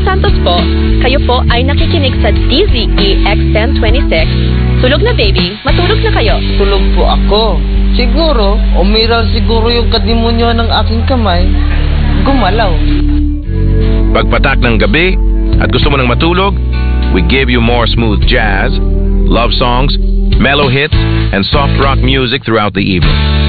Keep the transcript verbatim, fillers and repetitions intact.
Santos po, kayo po ay nakikinig sa D Z E X ten twenty-six. Tulog na baby, matulog na kayo. Tulog po ako. Siguro, umiral siguro yung kadimonyo ng aking kamay. Gumalaw. Pagpatak ng gabi at gusto mo nang matulog, we give you more smooth jazz, love songs, mellow hits, and soft rock music throughout the evening.